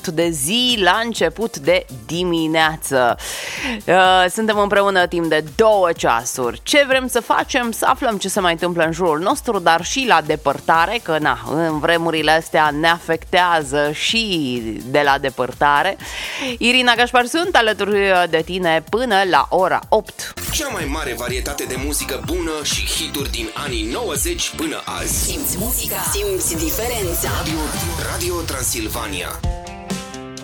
început de zi, la început de dimineață. Suntem împreună timp de 2 ceasuri. Ce vrem să facem? Să aflăm ce se mai întâmplă în jurul nostru, dar și la depărtare, că în vremurile astea ne afectează și de la depărtare. Irina Gașpar sunt alături de tine până la ora 8. Cea mai mare varietate de muzică bună și hituri din anii 90 până azi. Simți muzica, simți diferența. Radio Transilvania.